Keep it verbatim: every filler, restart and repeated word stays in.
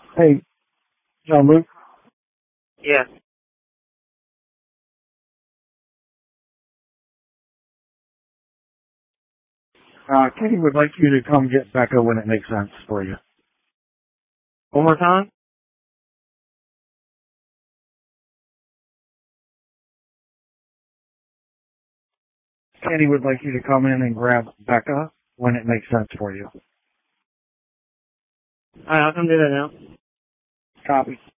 Hey, John Luke. Yeah. Uh, Kenny would like you to come get Becca when it makes sense for you. One more time? Kenny would like you to come in and grab Becca when it makes sense for you. Alright, I'll come do that now. Copy.